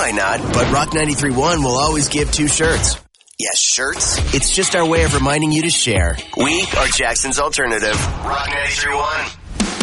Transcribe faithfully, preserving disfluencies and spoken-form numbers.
might not, but Rock ninety-three point one will always give two shirts. Yes, shirts. It's just our way of reminding you to share. We are Jackson's alternative. Rock ninety-three point one.